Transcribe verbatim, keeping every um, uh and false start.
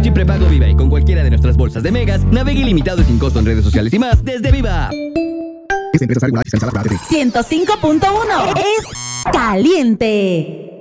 el chip prepago Viva y con cualquiera de nuestras bolsas de megas, navegue ilimitado y sin costo en redes sociales y más desde Viva. ciento cinco punto uno es caliente.